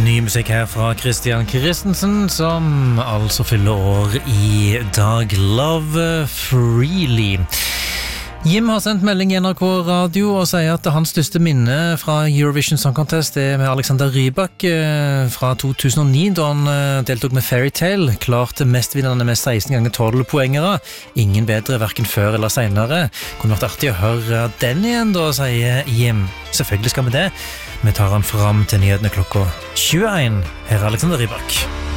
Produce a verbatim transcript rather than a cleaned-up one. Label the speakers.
Speaker 1: Ny musikk her fra Christian Christensen, som altså fyller år i dag. Love Freely. Jim har sendt melding i N R K Radio og sier at hans største minne fra Eurovision Song Contest er med Alexander Rybak fra to tusen og ni, da han deltok med Fairy Tale, klarte mestvinnerne med seksten ganger tolv poengere. Ingen bedre, hverken før eller senere. Kunne vært artig å høre den igjen, da, sier Jim. Selvfølgelig skal vi det. Vi tar han fram til nyhetene klokka tjueen. Her er Alexander Rybak.